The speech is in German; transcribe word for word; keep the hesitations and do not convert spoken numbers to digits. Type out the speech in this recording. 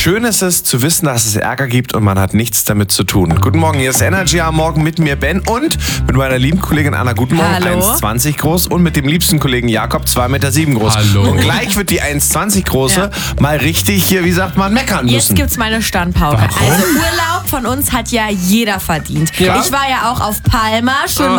schön ist es zu wissen, dass es Ärger gibt und man hat nichts damit zu tun. Guten Morgen, hier ist Energy am Morgen mit mir Ben und mit meiner lieben Kollegin Anna. Guten Morgen, Hallo. eins Komma zwanzig groß und mit dem liebsten Kollegen Jakob, zwei Komma sieben Meter groß. Hallo. Und gleich wird die eins Komma zwanzig große Ja. mal richtig hier, wie sagt man, meckern müssen. Jetzt gibt's meine Standpauke. Warum? Also Urlaub von uns hat ja jeder verdient. Ja. Ich war ja auch auf Palma, schon